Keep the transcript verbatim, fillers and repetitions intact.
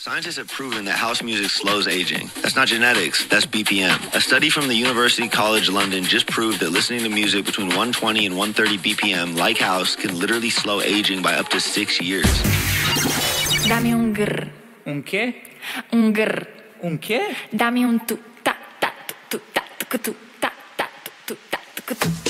Scientists have proven that house music slows aging. That's not genetics, that's B P M. A study from the University College London just proved that listening to music between one twenty and one thirty B P M, like house, can literally slow aging by up to six years. Dami un grr. Un che? Un grr. Un che? Dami un tu ta ta tu ta tu tu ta ta tu ta tu ta tu.